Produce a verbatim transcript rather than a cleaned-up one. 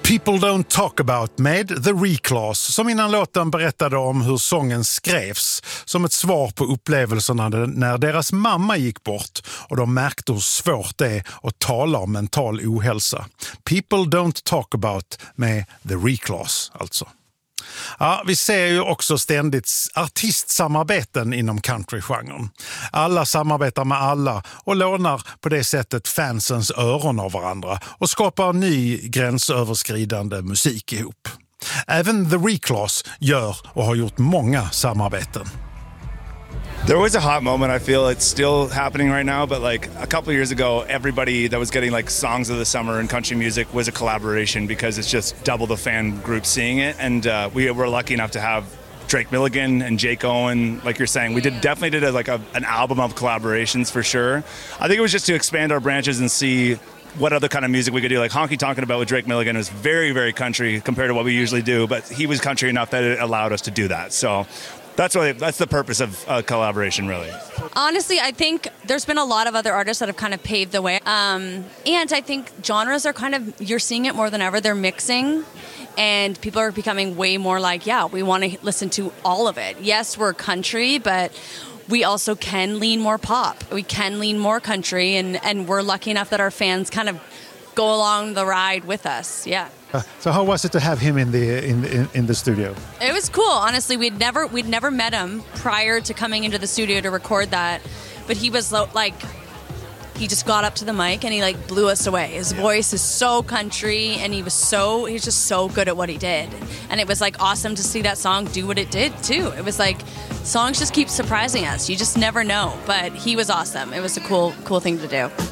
People Don't Talk About med The Reclass, som innan låten berättade om hur sången skrevs som ett svar på upplevelserna när deras mamma gick bort och de märkte hur svårt det är att tala om mental ohälsa. People Don't Talk About med The Reclass alltså. Ja, vi ser ju också ständigt artistsamarbeten inom countrygenren. Alla samarbetar med alla och lånar på det sättet fansens öron av varandra och skapar ny gränsöverskridande musik ihop. Även The Reclass gör och har gjort många samarbeten. There was a hot moment. I feel it's still happening right now, but like a couple of years ago, everybody that was getting like songs of the summer in country music was a collaboration because it's just double the fan group seeing it. And uh, we were lucky enough to have Drake Milligan and Jake Owen, like you're saying. We did definitely did a, like a, an album of collaborations for sure. I think it was just to expand our branches and see what other kind of music we could do. Like Honky Tonkin' About with Drake Milligan was very, very country compared to what we usually do, but he was country enough that it allowed us to do that. So That's what. That's the purpose of uh, collaboration, really. Honestly, I think there's been a lot of other artists that have kind of paved the way. Um, and I think genres are kind of, you're seeing it more than ever. They're mixing. And people are becoming way more like, yeah, we want to listen to all of it. Yes, we're country, but we also can lean more pop. We can lean more country. And, and we're lucky enough that our fans kind of go along the ride with us. Yeah. Uh, so how was it to have him in the in, in in the studio? It was cool. Honestly, we'd never we'd never met him prior to coming into the studio to record that, but he was like, he just got up to the mic and he like blew us away. His yeah. voice is so country, and he was so he was just so good at what he did, and it was like awesome to see that song do what it did too. It was like songs just keep surprising us. You just never know, but he was awesome. It was a cool cool thing to do.